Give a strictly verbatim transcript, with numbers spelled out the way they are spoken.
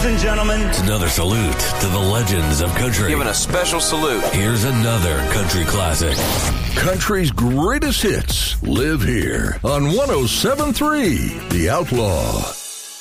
Ladies and gentlemen, it's another salute to the legends of country. Giving a special salute. Here's another country classic. Country's greatest hits live here on one oh seven point three The Outlaw.